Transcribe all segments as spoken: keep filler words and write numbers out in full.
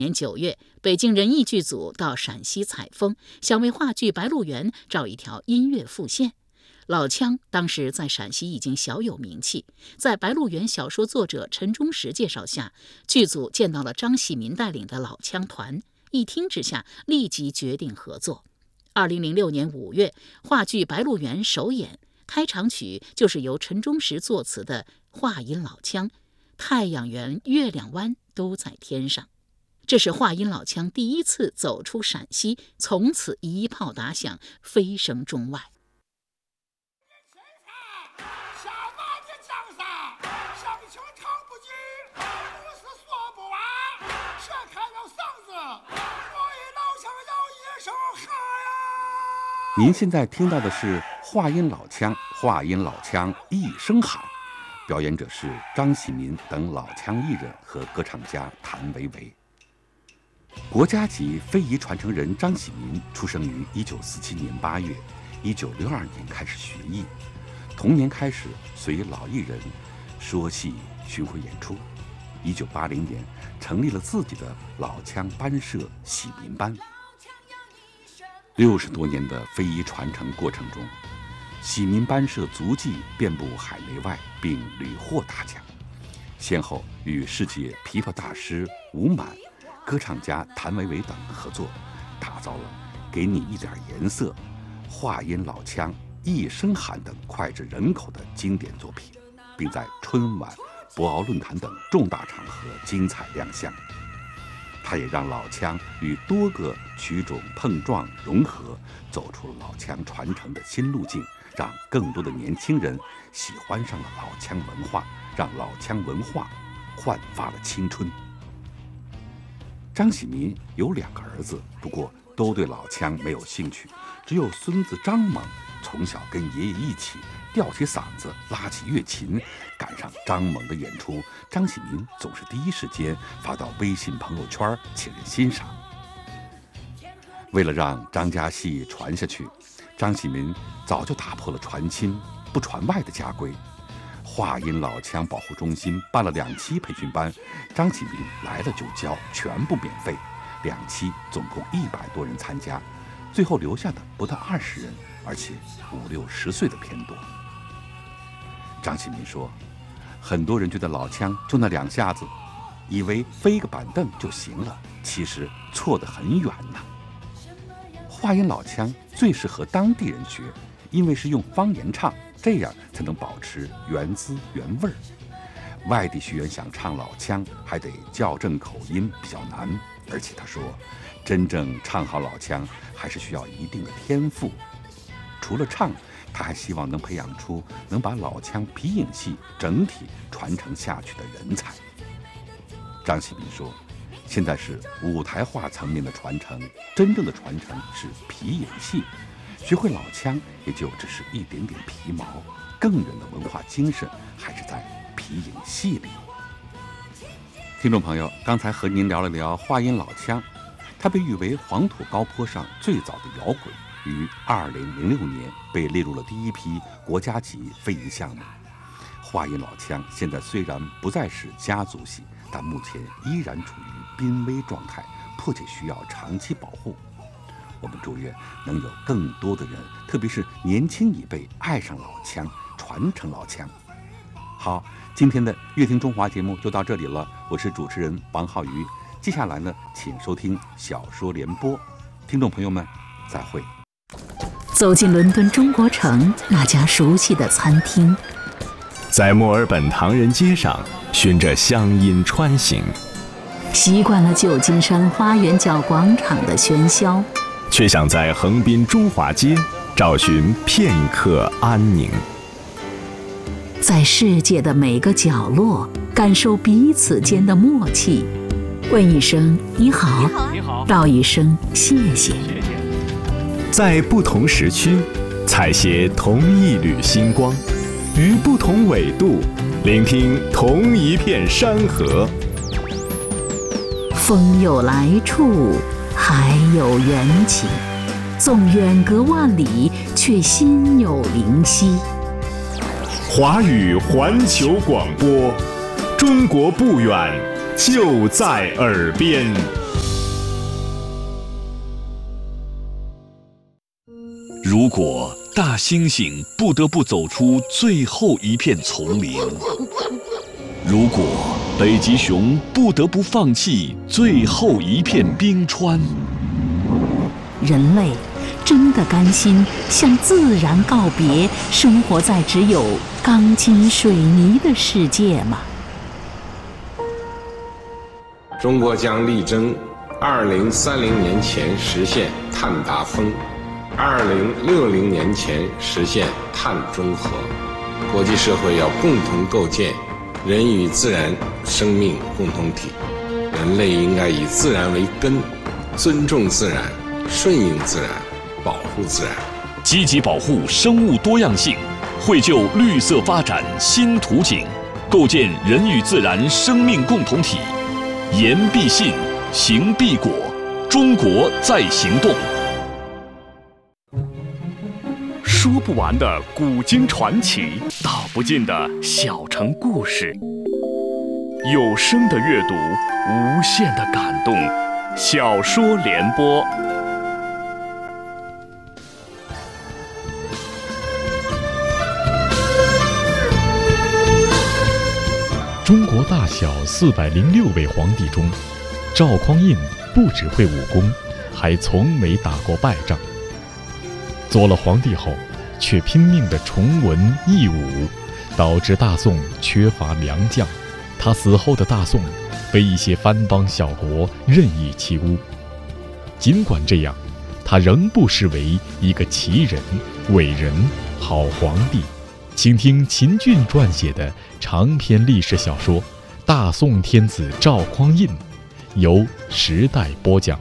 年九月，北京人艺剧组到陕西采风，想为话剧《白鹿原》找一条音乐副线。老腔当时在陕西已经小有名气，在《白鹿原》小说作者陈忠实介绍下，剧组见到了张喜民带领的老腔团，一听之下立即决定合作。二零零六年五月，话剧《白鹿原》首演，开场曲就是由陈忠实作词的话音老腔，太阳圆、月亮弯都在天上。这是话音老腔第一次走出陕西，从此一炮打响，飞升中外。 您现在听到的是话音老腔，话音老腔一声喊，表演者是张喜民等老腔艺人和歌唱家谭维维。国家级非遗传承人张喜民出生于一九四七年八月，一九六二年开始学艺，同年开始随老艺人说戏巡回演出。一九八零年成立了自己的老腔班社喜民班。六十多年的非遗传承过程中，喜民班社足迹遍布海内外，并屡获大奖，先后与世界琵琶大师吴满、歌唱家谭维维等合作，打造了《给你一点颜色》、话音老腔、一声喊等脍炙人口的经典作品，并在春晚、博鳌论坛等重大场合精彩亮相。他也让老腔与多个曲种碰撞融合，走出了老腔传承的新路径，让更多的年轻人喜欢上了老腔文化，让老腔文化焕发了青春。张喜民有两个儿子，不过都对老腔没有兴趣，只有孙子张猛从小跟爷爷一起吊起嗓子拉起乐琴，赶上张猛的演出，张喜民总是第一时间发到微信朋友圈请人欣赏。为了让张家戏传下去，张喜民早就打破了传亲不传外的家规。话音老腔保护中心办了两期培训班，张喜民来了就教，全部免费。两期总共一百多人参加，最后留下的不到二十人，而且五六十岁的偏多。张喜民说，很多人觉得老腔就那两下子，以为飞个板凳就行了，其实错得很远呢。话音老腔最适合当地人学，因为是用方言唱，这样才能保持原滋原味儿。外地学员想唱老腔，还得校正口音，比较难。而且他说，真正唱好老腔还是需要一定的天赋。除了唱，他还希望能培养出能把老腔皮影戏整体传承下去的人才。张喜民说，现在是舞台化层面的传承，真正的传承是皮影戏，学会老腔也就只是一点点皮毛，更远的文化精神还是在皮影戏里。听众朋友，刚才和您聊了聊话音老腔，它被誉为黄土高坡上最早的摇滚，于二零零六年被列入了第一批国家级非遗项目。话音老腔现在虽然不再是家族戏，但目前依然处于濒危状态，迫切需要长期保护。我们祝愿能有更多的人，特别是年轻一辈爱上老腔，传承老腔。好，今天的乐听中华节目就到这里了，我是主持人王浩宇。接下来呢，请收听小说联播，听众朋友们再会。 走进伦敦中国城那家熟悉的餐厅， 在墨尔本唐人街上循着乡音穿行， 习惯了旧金山花园角广场的喧嚣， 却想在横滨中华街找寻片刻安宁。 在世界的每个角落感受彼此间的默契，问一声你好，你好，道一声谢谢。 在不同时区采撷同一缕星光，于不同纬度聆听同一片山河。 风有来处，海有缘起，纵远隔万里，却心有灵犀。 华语环球广播，中国不远，就在耳边。 如果大猩猩不得不走出最后一片丛林，如果北极熊不得不放弃最后一片冰川， 人类真的甘心向自然告别，生活在只有钢筋水泥的世界吗？ 中国将力争二零三零年前实现碳达峰，二零六零年前实现碳中和。国际社会要共同构建人与自然生命共同体，人类应该以自然为根，尊重自然，顺应自然，保护自然， 积极保护生物多样性，绘就绿色发展新图景，构建人与自然生命共同体。言必信，行必果，中国在行动。 说不完的古今传奇，道不尽的小城故事，有声的阅读，无限的感动。小说联播。 中国大小四百零六位皇帝中，赵匡胤不只会武功，还从没打过败仗。做了皇帝后，却拼命地崇文抑武，导致大宋缺乏良将。他死后的大宋被一些藩邦小国任意欺污。尽管这样，他仍不失为一个奇人、伟人、好皇帝。请听秦俊撰写的长篇历史小说《大宋天子赵匡胤》，由时代播讲。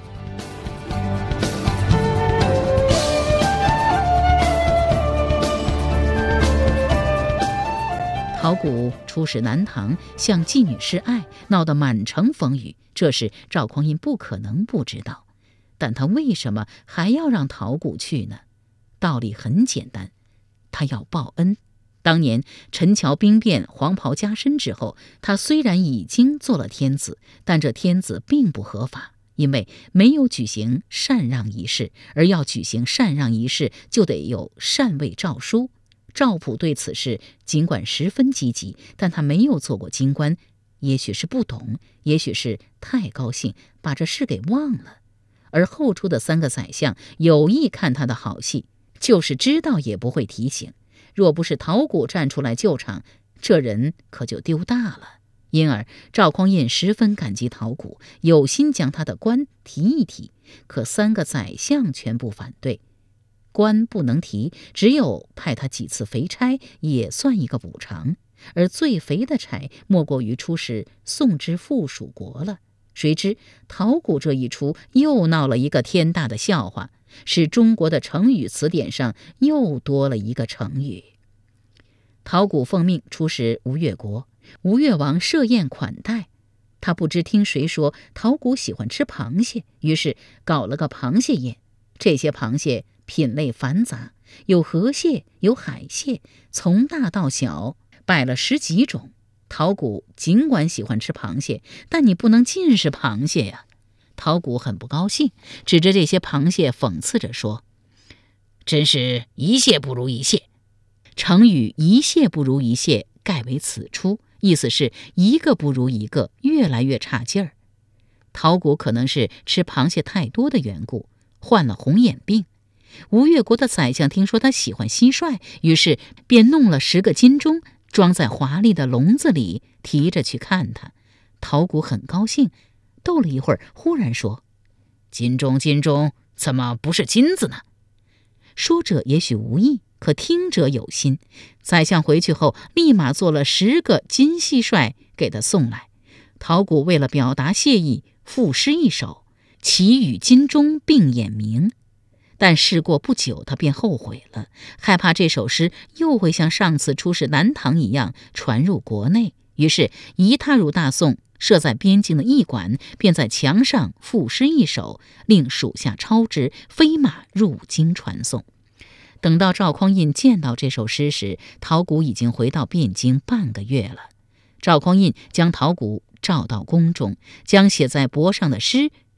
陶谷出使南唐，向妓女示爱，闹得满城风雨，这事赵匡胤不可能不知道。但他为什么还要让陶谷去呢？道理很简单，他要报恩。当年陈桥兵变，黄袍加身之后，他虽然已经做了天子，但这天子并不合法，因为没有举行禅让仪式，而要举行禅让仪式，就得有禅位诏书。赵普对此事尽管十分积极，但他没有做过京官，也许是不懂，也许是太高兴，把这事给忘了。而后出的三个宰相有意看他的好戏，就是知道也不会提醒。若不是陶谷站出来救场，这人可就丢大了。因而赵匡胤十分感激陶谷，有心将他的官提一提，可三个宰相全部反对。官不能提，只有派他几次肥差，也算一个补偿。而最肥的差莫过于出使宋之附属国了。谁知陶谷这一出又闹了一个天大的笑话，使中国的成语词典上又多了一个成语。陶谷奉命出使吴越国，吴越王设宴款待。他不知听谁说陶谷喜欢吃螃蟹，于是搞了个螃蟹宴。这些螃蟹品类繁杂，有河蟹，有海蟹，从大到小摆了十几种。陶谷尽管喜欢吃螃蟹，但你不能尽是螃蟹呀。陶谷很不高兴，指着这些螃蟹讽刺着说：“真是一蟹不如一蟹。”成语一蟹不如一蟹盖为此出，意思是一个不如一个，越来越差劲儿。陶谷可能是吃螃蟹太多的缘故，患了红眼病。吴越国的宰相听说他喜欢蟋蟀，于是便弄了十个金钟，装在华丽的笼子里，提着去看他。陶谷很高兴，斗了一会儿，忽然说：“金钟金钟，怎么不是金子呢？”说者也许无意，可听者有心。宰相回去后，立马做了十个金蟋蟀给他送来。陶谷为了表达谢意，赋诗一首，其与金钟并眼明。但事过不久，他便后悔了，害怕这首诗又会像上次出使南唐一样传入国内，于是一踏入大宋，设在边境的驿馆便在墙上赋诗一首，令属下抄之，飞马入京传颂。等到赵匡胤见到这首诗时，陶谷已经回到汴京半个月了。赵匡胤将陶谷召到宫中，将写在帛上的诗